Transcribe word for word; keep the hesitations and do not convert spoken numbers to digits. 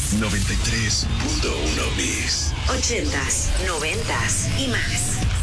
noventa y tres punto uno Mix. Ochentas, noventas y más.